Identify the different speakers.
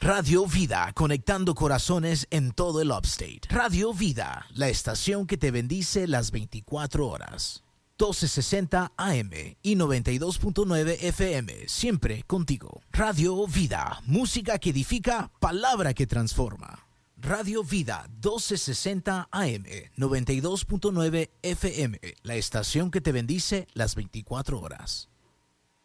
Speaker 1: Radio Vida, conectando corazones en todo el Upstate. Radio Vida, la estación que te bendice las 24 horas. 1260 AM y 92.9 FM, siempre contigo. Radio Vida, música que edifica, palabra que transforma. Radio Vida 1260 AM, 92.9 FM, la estación que te bendice las 24 horas.